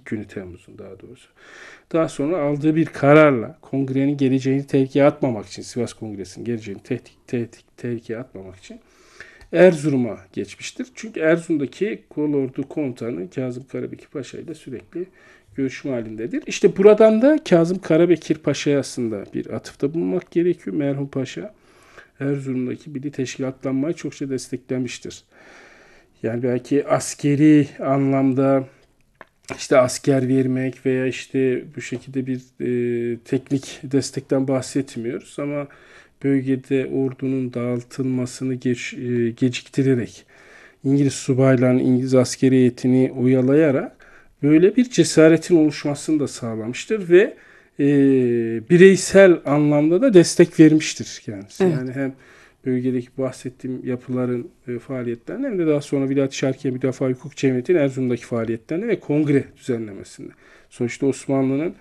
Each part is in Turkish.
günü Temmuz'un daha doğrusu. Daha sonra aldığı bir kararla kongrenin geleceğini tehlikeye atmamak için, Sivas Kongresi'nin geleceğini tehlikeye atmamak için Erzurum'a geçmiştir. Çünkü Erzurum'daki Kolordu Komutanı Kazım Karabekir Paşa ile sürekli görüşme halindedir. İşte buradan da Kazım Karabekir Paşa'ya aslında bir atıfta bulunmak gerekiyor. Merhum Paşa Erzurum'daki milli teşkilatlanmayı çokça desteklemiştir. Yani belki askeri anlamda işte asker vermek veya işte bu şekilde bir teknik destekten bahsetmiyoruz ama bölgede ordunun dağıtılmasını geciktirerek İngiliz subaylarının İngiliz askeri heyetini oyalayarak böyle bir cesaretin oluşmasını da sağlamıştır ve bireysel anlamda da destek vermiştir kendisi. Evet. Yani hem bölgedeki bahsettiğim yapıların faaliyetlerine hem de daha sonra Vilayet-i Şarkiye Müdafaa Hukuk Cemiyeti'nin Erzurum'daki faaliyetlerine ve kongre düzenlemesinde. Sonuçta Osmanlı'nın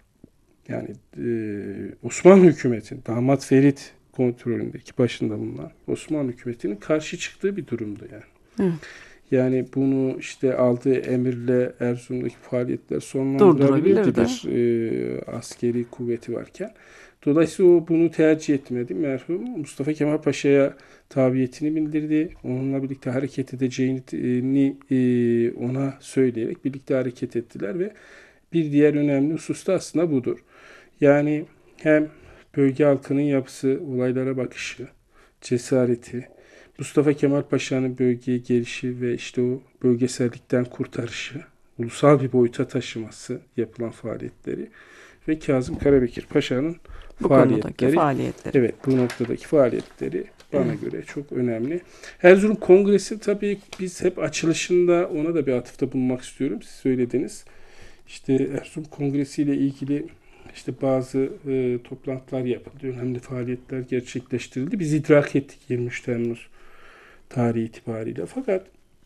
yani Osmanlı hükümetinin Damat Ferit kontrolündeki başında bulunan Osmanlı hükümetinin karşı çıktığı bir durumdu yani. Evet. Yani bunu işte aldığı emirle Erzurum'daki faaliyetler sonlandırabilirdi bir askeri kuvveti varken. Dolayısıyla o bunu tercih etmedi. Merhum Mustafa Kemal Paşa'ya tabiyetini bildirdi. Onunla birlikte hareket edeceğini ona söyleyerek birlikte hareket ettiler ve bir diğer önemli husus da aslında budur. Yani hem bölge halkının yapısı, olaylara bakışı, cesareti, Mustafa Kemal Paşa'nın bölgeye gelişi ve işte o bölgesellikten kurtarışı, ulusal bir boyuta taşıması yapılan faaliyetleri ve Kazım Karabekir Paşa'nın bu konudaki faaliyetleri. Evet, bu noktadaki faaliyetleri bana göre çok önemli. Erzurum Kongresi tabii biz hep açılışında ona da bir atıfta bulunmak istiyorum. Siz söylediniz. İşte Erzurum Kongresi ile ilgili işte bazı toplantılar yapıldı. Önemli faaliyetler gerçekleştirildi. Biz idrak ettik 23 Temmuz tarihi itibariyle. Fakat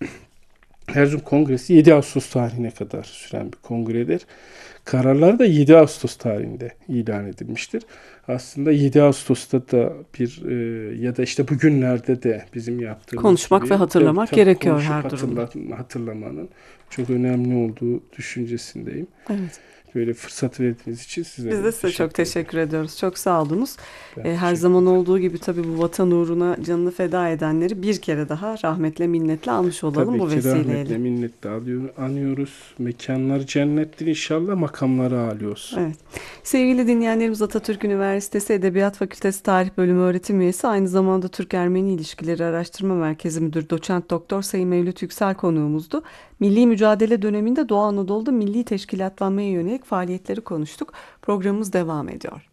Erzurum Kongresi 7 Ağustos tarihine kadar süren bir kongredir. Kararlar da 7 Ağustos tarihinde ilan edilmiştir. Aslında 7 Ağustos'ta da bir ya da işte bugünlerde de bizim yaptığımız konuşmak gibi, ve hatırlamak gerekiyor her durumda. Hatırlamanın çok önemli olduğu düşüncesindeyim. Evet. Böyle fırsat verdiğiniz için biz de size çok teşekkür ediyoruz. Çok sağ olunuz. Her teşekkür zaman olduğu gibi tabii bu vatan uğruna canını feda edenleri bir kere daha rahmetle minnetle anmış olalım tabii bu ki vesileyle. Rahmetle minnetle anıyoruz. Mekanları cennettir inşallah, makamları âli olsun. Evet. Sevgili dinleyenlerimiz, Atatürk Üniversitesi Edebiyat Fakültesi Tarih Bölümü öğretim üyesi, aynı zamanda Türk-Ermeni İlişkileri Araştırma Merkezi Müdürü Doçent Doktor Sayın Mevlüt Yüksel konuğumuzdu. Milli mücadele döneminde Doğu Anadolu'da milli teşkilatlanmaya yönelik faaliyetleri konuştuk. Programımız devam ediyor.